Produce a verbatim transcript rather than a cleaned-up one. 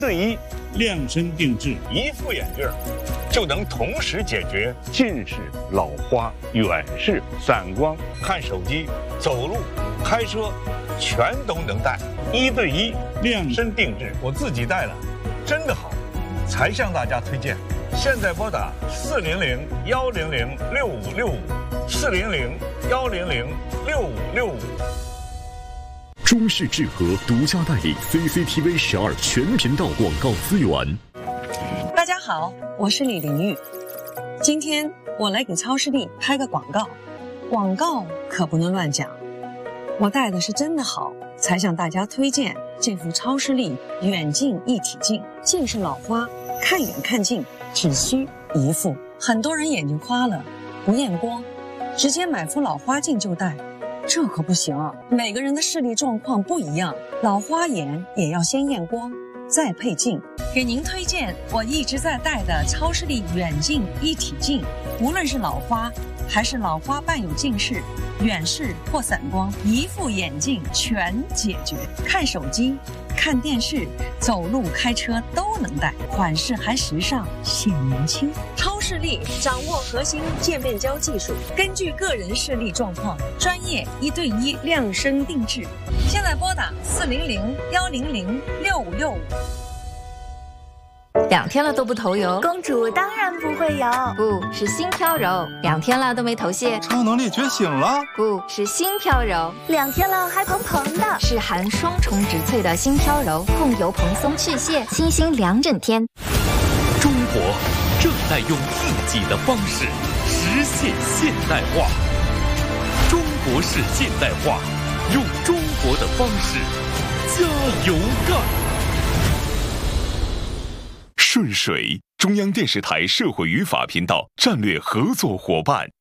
对一量身定制， 一副眼镜就能同时解决近视、老花、远视、散光、看手机、走路、开车，全都能戴。一对一量身定制，我自己戴了，真的好，才向大家推荐。现在拨打四零零幺零零六五六五，四零零幺零零六五六五。 中视智和独家代理 C C T V 十二全频道广告资源。 大家好，我是李玲玉。今天我来给超视力拍个广告，广告可不能乱讲。我戴的是真的好，才向大家推荐这副超视力远近一体镜。近视老花，看远看近只需一副。很多人眼睛花了，不验光，直接买副老花镜就戴。这可不行啊！每个人的视力状况不一样，老花眼也要先验光，再配镜。给您推荐我一直在戴的超视力远近一体镜，无论是老花还是老花伴有近视、远视或散光，一副眼镜全解决。看手机、看电视、走路、开车都能戴，款式还时尚，显年轻。超视力掌握核心渐变焦技术，根据个人视力状况，专业一对一量身定制。现在拨打四零零幺零零六五六五。 两天了都不头油， 公主当然不会有， 不是心飘柔。两天了都没头屑， 超能力觉醒了， 不是心飘柔。 两天了还蓬蓬的， 是含双重植萃的心飘柔，控油蓬松去屑，清新两整天。 中国正在用自己的方式实现现代化，中国式现代化，用中国的方式加油干。顺水，中央电视台社会与法频道战略合作伙伴。